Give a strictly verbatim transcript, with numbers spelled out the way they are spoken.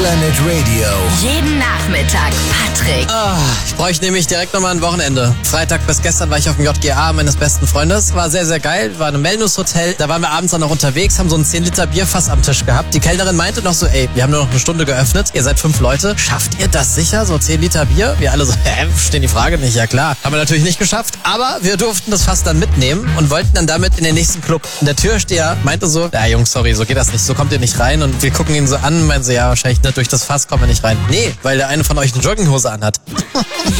Planet Radio. Jeden Nachmittag Patrick. Ah, ich bräuchte nämlich direkt nochmal ein Wochenende. Freitag bis gestern war ich auf dem J G A meines besten Freundes. War sehr, sehr geil. War ein Wellness-Hotel. Da waren wir abends auch noch unterwegs, haben so ein zehn Liter Bierfass am Tisch gehabt. Die Kellnerin meinte noch so, ey, wir haben nur noch eine Stunde geöffnet. Ihr seid fünf Leute. Schafft ihr das sicher? So zehn Liter Bier? Wir alle so, hä, stehen die Frage nicht. Ja klar. Haben wir natürlich nicht geschafft. Aber wir durften das Fass dann mitnehmen und wollten dann damit in den nächsten Club. Und der Türsteher meinte so, ja Jungs, sorry, so geht das nicht. So kommt ihr nicht rein. Und wir gucken ihn so an und meinen so, ja, wahrscheinlich nicht durch das Fass kommen wir nicht rein. Nee, weil der eine von euch eine Jogginghose anhat.